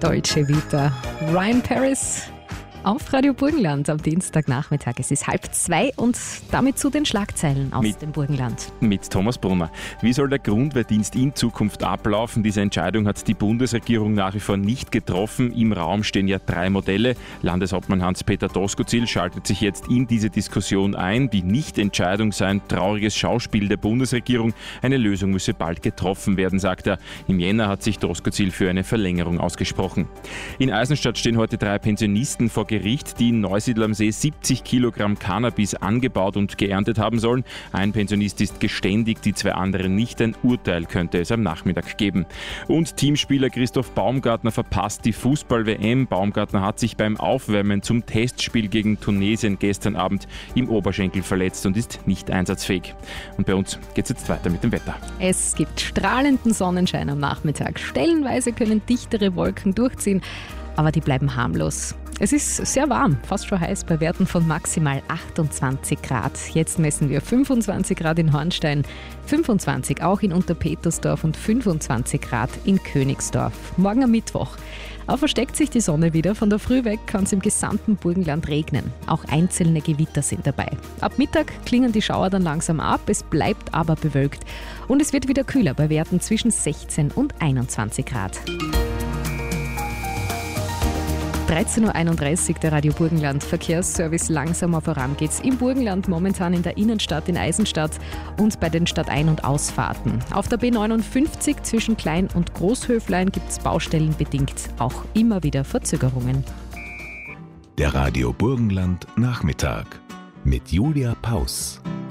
Dolce Vita. Ryan Paris auf Radio Burgenland am Dienstagnachmittag. Es ist 1:30 und damit zu den Schlagzeilen aus dem Burgenland. Mit Thomas Brunner. Wie soll der Grundwehrdienst in Zukunft ablaufen? Diese Entscheidung hat die Bundesregierung nach wie vor nicht getroffen. Im Raum stehen ja 3 Modelle. Landeshauptmann Hans-Peter Doskozil schaltet sich jetzt in diese Diskussion ein. Die Nichtentscheidung sei ein trauriges Schauspiel der Bundesregierung. Eine Lösung müsse bald getroffen werden, sagt er. Im Jänner hat sich Doskozil für eine Verlängerung ausgesprochen. In Eisenstadt stehen heute 3 Pensionisten vor Gericht, die in Neusiedl am See 70 Kilogramm Cannabis angebaut und geerntet haben sollen. Ein Pensionist ist geständig, die 2 anderen nicht. Ein Urteil könnte es am Nachmittag geben. Und Teamspieler Christoph Baumgartner verpasst die Fußball-WM. Baumgartner hat sich beim Aufwärmen zum Testspiel gegen Tunesien gestern Abend im Oberschenkel verletzt und ist nicht einsatzfähig. Und bei uns geht es jetzt weiter mit dem Wetter. Es gibt strahlenden Sonnenschein am Nachmittag. Stellenweise können dichtere Wolken durchziehen, aber die bleiben harmlos. Es ist sehr warm, fast schon heiß bei Werten von maximal 28 Grad. Jetzt messen wir 25 Grad in Hornstein, 25 auch in Unterpetersdorf und 25 Grad in Königsdorf. Morgen am Mittwoch. Auch versteckt sich die Sonne wieder. Von der Früh weg kann es im gesamten Burgenland regnen. Auch einzelne Gewitter sind dabei. Ab Mittag klingen die Schauer dann langsam ab, es bleibt aber bewölkt. Und es wird wieder kühler bei Werten zwischen 16 und 21 Grad. 13.31 Uhr, der Radio Burgenland Verkehrsservice. Langsamer voran geht's im Burgenland, momentan in der Innenstadt in Eisenstadt und bei den Stadtein- und Ausfahrten. Auf der B59 zwischen Klein- und Großhöflein gibt's baustellenbedingt auch immer wieder Verzögerungen. Der Radio Burgenland Nachmittag mit Julia Paus.